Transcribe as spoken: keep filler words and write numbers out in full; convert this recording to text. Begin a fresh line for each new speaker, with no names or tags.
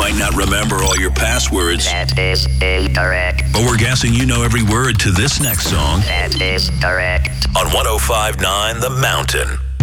might not remember all your passwords.
That is incorrect.
But we're guessing you know every word to this next song.
That is correct.
On one oh five point nine The Mountain.